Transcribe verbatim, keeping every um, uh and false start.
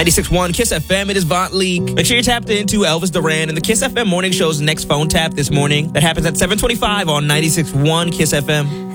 ninety-six point one Kiss F M, it is Vaught League. Make sure you're tapped into Elvis Duran and the Kiss F M Morning Show's next phone tap this morning. That happens at seven twenty-five on ninety-six point one Kiss F M.